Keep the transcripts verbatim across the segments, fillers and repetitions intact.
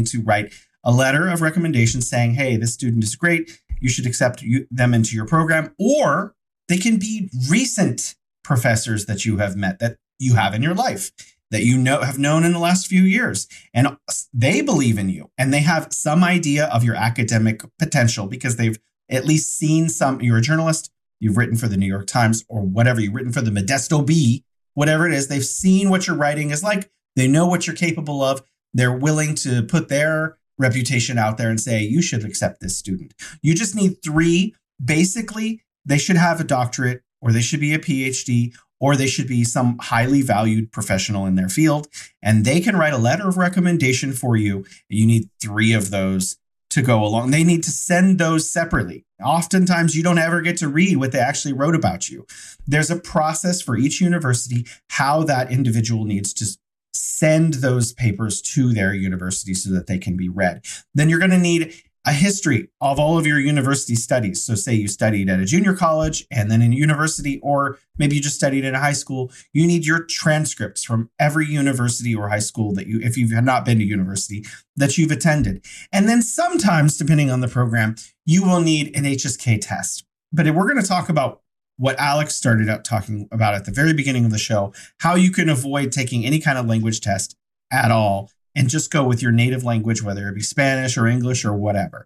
willing to write a letter of recommendation saying, hey, this student is great. You should accept you, them into your program. Or they can be recent professors that you have met, that you have in your life, that you know have known in the last few years. And they believe in you and they have some idea of your academic potential because they've at least seen some, you're a journalist, you've written for the New York Times or whatever, you've written for the Modesto Bee, whatever it is, they've seen what your writing is like. They know what you're capable of. They're willing to put their reputation out there and say, you should accept this student. You just need three. Basically, they should have a doctorate or they should be a P H D or they should be some highly valued professional in their field. And they can write a letter of recommendation for you. You need three of those to go along. They need to send those separately. Oftentimes, you don't ever get to read what they actually wrote about you. There's a process for each university, how that individual needs to send those papers to their university so that they can be read. Then you're going to need a history of all of your university studies. So say you studied at a junior college and then in university, or maybe you just studied in a high school. You need your transcripts from every university or high school that you, if you've not been to university, that you've attended. And then sometimes, depending on the program, you will need an H S K test. But we're going to talk about what Alex started out talking about at the very beginning of the show, how you can avoid taking any kind of language test at all and just go with your native language, whether it be Spanish or English or whatever.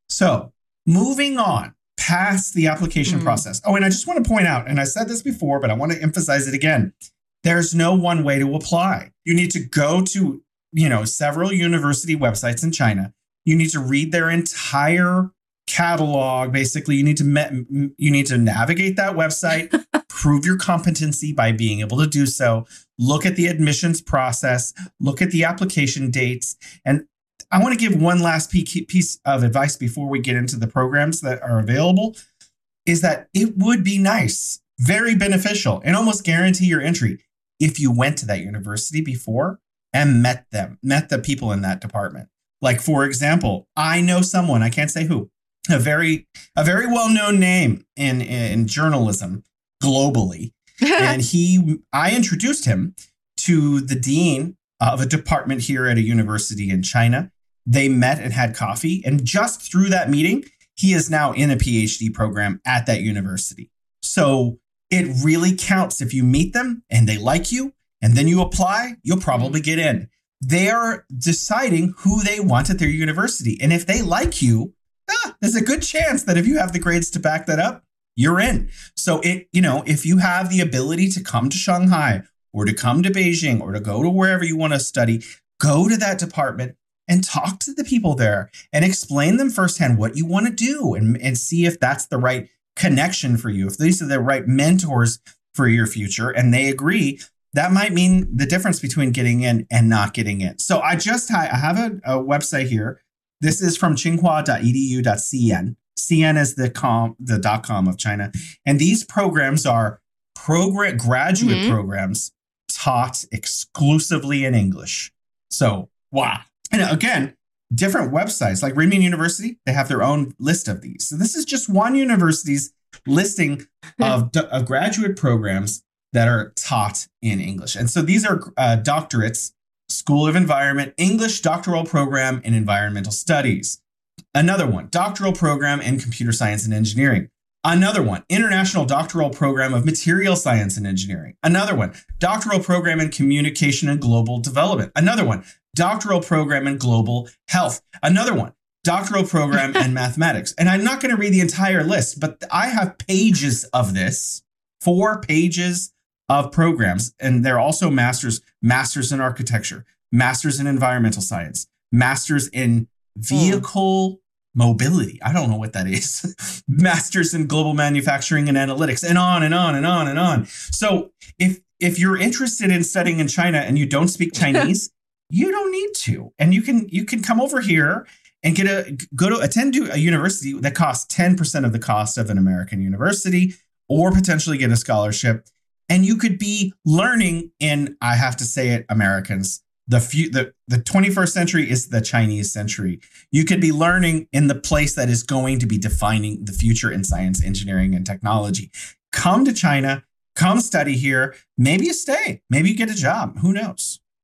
So moving on past the application mm. process. Oh, and I just want to point out, and I said this before, but I want to emphasize it again. There's no one way to apply. You need to go to, you know, several university websites in China. You need to read their entire catalog. Basically, you need to me- you need to navigate that website, prove your competency by being able to do so. Look at the admissions process, look at the application dates. And I want to give one last piece of advice before we get into the programs that are available, is that it would be nice, very beneficial, and almost guarantee your entry if you went to that university before and met them, met the people in that department. Like, for example, I know someone, I can't say who, a very a very well-known name in, in journalism globally. And he, I introduced him to the dean of a department here at a university in China. They met and had coffee. And just through that meeting, he is now in a P H D program at that university. So it really counts if you meet them and they like you and then you apply, you'll probably get in. They are deciding who they want at their university. And if they like you, ah, there's a good chance that if you have the grades to back that up, you're in. So it, you know, if you have the ability to come to Shanghai or to come to Beijing or to go to wherever you want to study, go to that department and talk to the people there and explain them firsthand what you want to do and, and see if that's the right connection for you. If these are the right mentors for your future and they agree, that might mean the difference between getting in and not getting in. So I just I have a, a website here. This is from tsinghua dot e d u dot c n. C N is the com, the dot com of China. And these programs are program graduate mm-hmm. programs taught exclusively in English. So, wow. And again, different websites like Renmin University, they have their own list of these. So this is just one university's listing of, of graduate programs that are taught in English. And so these are uh, doctorates, School of Environment, English Doctoral Program in Environmental Studies. Another one, Doctoral Program in Computer Science and Engineering. Another one, International Doctoral Program of Material Science and Engineering. Another one, Doctoral Program in Communication and Global Development. Another one, Doctoral Program in Global Health. Another one, Doctoral Program in Mathematics. And I'm not going to read the entire list, but I have pages of this, four pages of programs. And they're also masters, masters in architecture, masters in environmental science, masters in vehicle mobility. I don't know what that is. Masters in global manufacturing and analytics, and on and on and on and on. So if if you're interested in studying in China and you don't speak Chinese, you don't need to. And you can you can come over here and get a go to attend to a university that costs ten percent of the cost of an American university, or potentially get a scholarship. And you could be learning in, I have to say it, Americans. The, few, the the twenty-first century is the Chinese century. You could be learning in the place that is going to be defining the future in science, engineering, and technology. Come to China, come study here. Maybe you stay. Maybe you get a job. Who knows?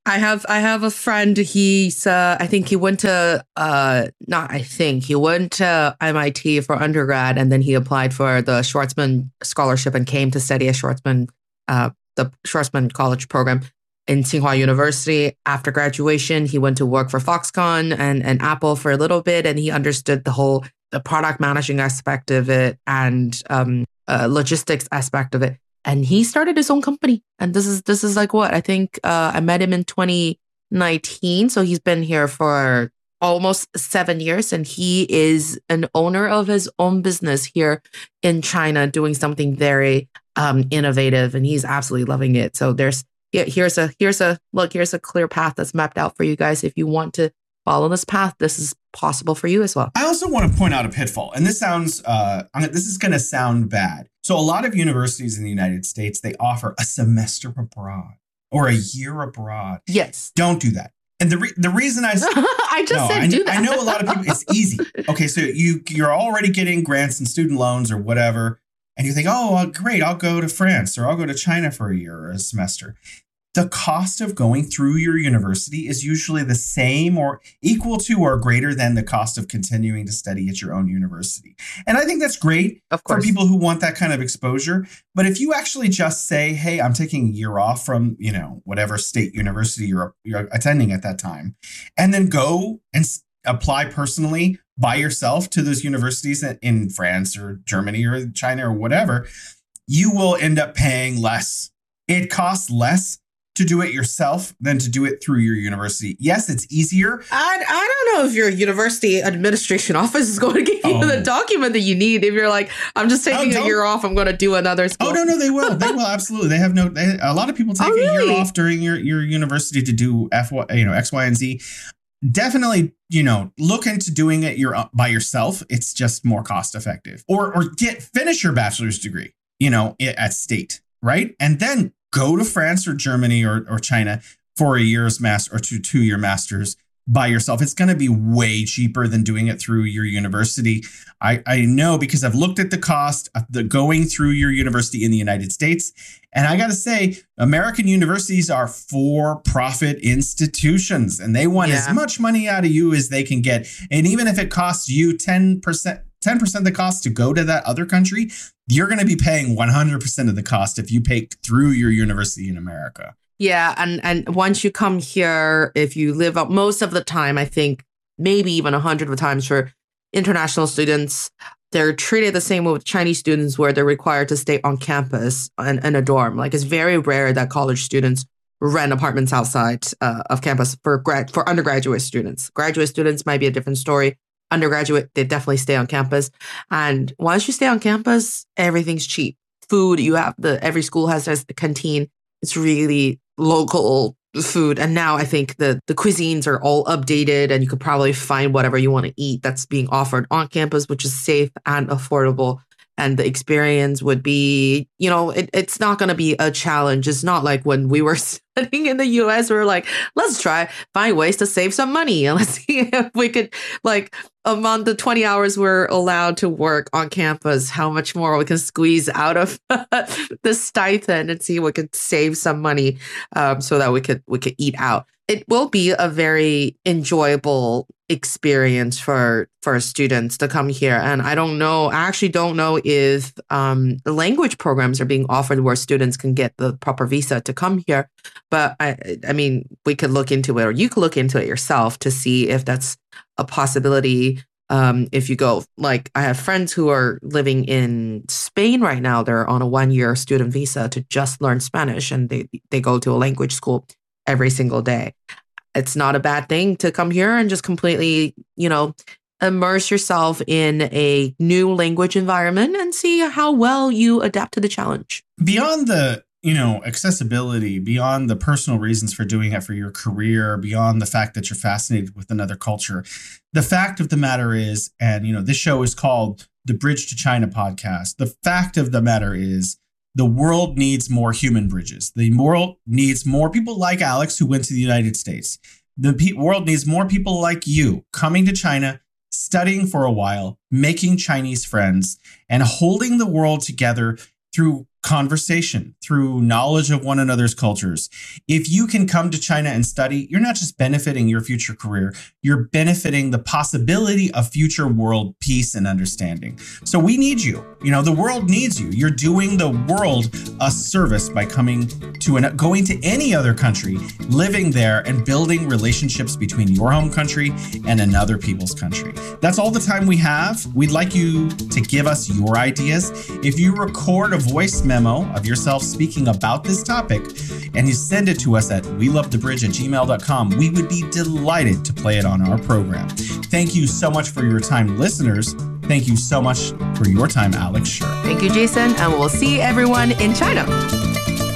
I have I have a friend. He's uh, I think he went to uh, not I think he went to M I T for undergrad, and then he applied for the Schwarzman scholarship and came to study at Schwarzman, uh, the Schwarzman College program in Tsinghua University. After graduation, he went to work for Foxconn and and Apple for a little bit, and he understood the whole the product managing aspect of it and um, uh, logistics aspect of it. And he started his own company. And this is this is like what I think uh, I met him in twenty nineteen. So he's been here for almost seven years. And he is an owner of his own business here in China, doing something very um, innovative. And he's absolutely loving it. So there's here's a here's a look, here's a clear path that's mapped out for you guys. If you want to follow this path, this is possible for you as well. I also want to point out a pitfall, and this sounds, uh, this is going to sound bad. So a lot of universities in the United States, they offer a semester abroad or a year abroad. Yes. Don't do that. And the re- the reason I I just no, said I, do that. I know a lot of people, it's easy. Okay, so you you're already getting grants and student loans or whatever, and you think, oh, well, great, I'll go to France or I'll go to China for a year or a semester. The cost of going through your university is usually the same or equal to or greater than the cost of continuing to study at your own university. And I think that's great of course, for people who want that kind of exposure. But if you actually just say, hey, I'm taking a year off from, you know, whatever state university you're, you're attending at that time, and then go and apply personally by yourself to those universities in France or Germany or China or whatever, you will end up paying less. It costs less to do it yourself than to do it through your university. Yes, it's easier. I, I don't know if your university administration office is going to give you oh. the document that you need. If you're like, I'm just taking oh, a year off, I'm going to do another school. Oh, no, no, they will. They will. Absolutely. They have no, they, a lot of people take oh, really? a year off during your, your university to do F, you know, X, Y, and Z. Definitely, you know, look into doing it your, by yourself. It's just more cost effective. Or, or get, finish your bachelor's degree, you know, at state, right? And then go to France or Germany or, or China for a year's master or two two year masters by yourself. It's going to be way cheaper than doing it through your university. I, I know because I've looked at the cost of the going through your university in the United States. And I got to say, American universities are for-profit institutions and they want yeah. as much money out of you as they can get. And even if it costs you ten percent, ten percent of the cost to go to that other country, you're going to be paying one hundred percent of the cost if you pay through your university in America. Yeah. And, and once you come here, if you live up most of the time, I think maybe even a hundred of times for international students, they're treated the same way with Chinese students where they're required to stay on campus in, in a dorm. Like it's very rare that college students rent apartments outside uh, of campus for grad for undergraduate students. Graduate students might be a different story. Undergraduate, they definitely stay on campus. And once you stay on campus, everything's cheap. Food, you have the, every school has a canteen. It's really local food. And now I think the, the cuisines are all updated and you could probably find whatever you want to eat that's being offered on campus, which is safe and affordable. And the experience would be, you know, it, it's not going to be a challenge. It's not like when we were studying in the U S, we were like, let's try, find ways to save some money. And let's see if we could, like, among the twenty hours we're allowed to work on campus, how much more we can squeeze out of the stipend and see if we could save some money um, so that we could we could eat out. It will be a very enjoyable experience for for students to come here. And I don't know, I actually don't know if um, the language programs are being offered where students can get the proper visa to come here. But I, I mean, we could look into it, or you could look into it yourself to see if that's a possibility. Um, if you go, like I have friends who are living in Spain right now, they're on a one year student visa to just learn Spanish, and they they go to a language school every single day. It's not a bad thing to come here and just completely, you know, immerse yourself in a new language environment and see how well you adapt to the challenge. Beyond the, you know, accessibility, beyond the personal reasons for doing it for your career, beyond the fact that you're fascinated with another culture, the fact of the matter is, and, you know, this show is called the Bridge to China podcast. The fact of the matter is, the world needs more human bridges. The world needs more people like Alex who went to the United States. The pe- world needs more people like you coming to China, studying for a while, making Chinese friends, and holding the world together through conversation, through knowledge of one another's cultures. If you can come to China and study, you're not just benefiting your future career, you're benefiting the possibility of future world peace and understanding. So we need you. You know, the world needs you. You're doing the world a service by coming to an, going to any other country, living there and building relationships between your home country and another people's country. That's all the time we have. We'd like you to give us your ideas. If you record a voice memo of yourself speaking about this topic and you send it to us at we love the bridge at gmail dot com, we would be delighted to play it on our program. Thank you so much for your time, listeners. Thank you so much for your time, Alex Scher. Thank you, Jason, and we'll see everyone in China.